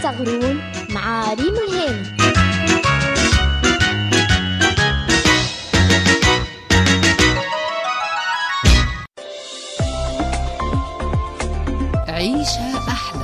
صغرون مع ريم الهاني. عيشها أحلى.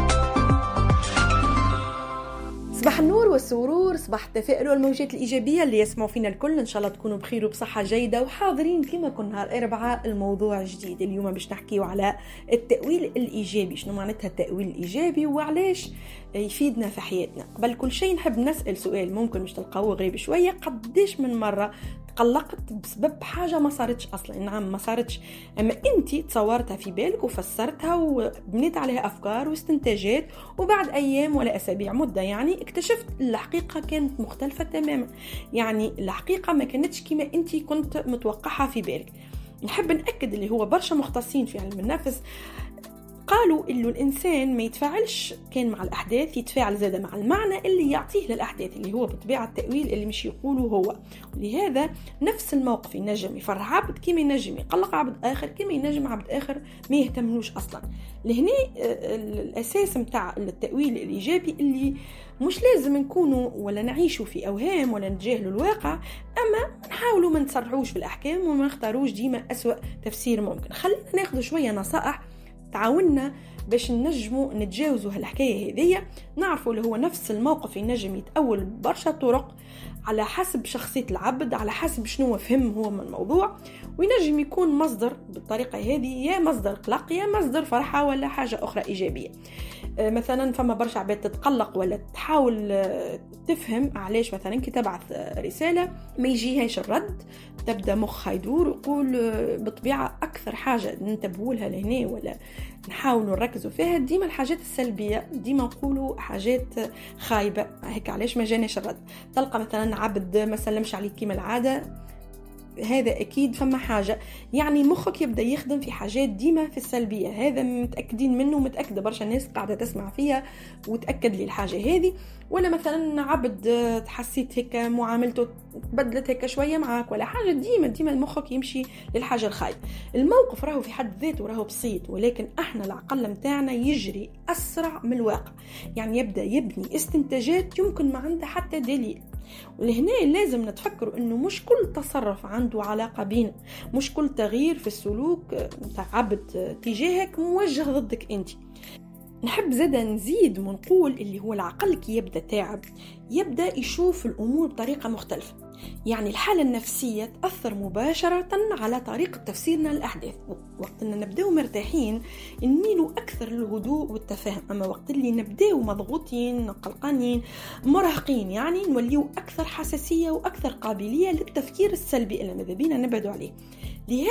صباح النور والسرور، صباح التفاؤل والموجات الإيجابية اللي يسمعوا فينا الكل. إن شاء الله تكونوا بخير وبصحة جيدة وحاضرين كما كنا نهار الأربعاء الموضوع جديد. اليوم باش نحكيو على التأويل الإيجابي. شنو معناتها التأويل الإيجابي وعلاش يفيدنا في حياتنا؟ قبل كل شيء نحب نسأل سؤال ممكن مش تلقاوه غريب شوية. قديش من مرة تقلقت بسبب حاجة ما صارتش أصلا؟ نعم ما صارتش، أما أنت تصورتها في بالك وفسرتها وبنيت عليها أفكار واستنتاجات، وبعد أيام ولا أسابيع مدة يعني اكتشفت الحقيقة كانت مختلفة تماما. يعني الحقيقة ما كانتش كما أنت كنت متوقعها في بالك. نحب نأكد اللي هو برشا مختصين في علم النفس قالوا إنه الإنسان ما يتفاعلش كان مع الأحداث، يتفاعل زادة مع المعنى اللي يعطيه للأحداث، اللي هو بطبيعة التأويل اللي مش يقوله هو. ولهذا نفس الموقف ينجم يفرح عبد كما ينجم يقلق عبد آخر، كما ينجم عبد آخر ما يهتملوش أصلا. لهنا الأساس متاع التأويل الإيجابي اللي مش لازم نكونوا ولا نعيشوا في أوهام ولا نتجاهلوا الواقع، أما نحاولوا ما نسرعوش في الأحكام وما نختاروش ديما أسوأ تفسير ممكن. خلينا ناخذ شوية نصائح تعاوننا باش نجموا نتجاوزوا هالحكاية هذية. نعرفوا اللي هو نفس الموقف ينجم يتأول برشا طرق على حسب شخصية العبد، على حسب شنو فهم هو من الموضوع، وينجم يكون مصدر بالطريقة هذه يا مصدر قلق يا مصدر فرحة ولا حاجة أخرى إيجابية. مثلا فما برشا عباد تتقلق ولا تحاول تفهم علاش مثلا كي تبعث رسالة ما يجيهاش الرد، تبدأ مخها يدور ويقول بطبيعة أكثر حاجة ننتبهوا لها لهنا ولا نحاول نركزوا فيها ديما الحاجات السلبية، ديما نقولوا حاجات خايبة هيك علاش ما جانيش الرد. تلقى مثلا عبد ما سلمش عليك كما العادة، هذا أكيد فما حاجة، يعني مخك يبدأ يخدم في حاجات ديما في السلبية. هذا متأكدين منه، متأكدة برشا الناس قاعدة تسمع فيها وتأكد لي الحاجة هذه. ولا مثلا عبد تحسيت هيك معاملته تبدلت هيك شوية معك ولا حاجة، ديما المخك يمشي للحاجة الخايبة. الموقف راهو في حد ذاته راهو بسيط، ولكن احنا العقل متاعنا يجري أسرع من الواقع، يعني يبدأ يبني استنتاجات يمكن ما عنده حتى دليل. ولهنا لازم نتفكر انه مش كل تصرف عنده علاقة بينا، مش كل تغيير في السلوك متاع عبد تجاهك موجه ضدك انت. نحب زادا نزيد ونقول اللي هو العقل كي يبدأ تعب يبدأ يشوف الأمور بطريقة مختلفة، يعني الحالة النفسية تأثر مباشرة على طريقة تفسيرنا للأحداث. وقت أننا نبدأ مرتاحين نميلوا أكثر للهدوء والتفاهم، أما وقت اللي نبدأ مضغوطين قلقانين مرهقين يعني نوليوا أكثر حساسية وأكثر قابلية للتفكير السلبي اللي ماذا بينا نبعدوا عليه.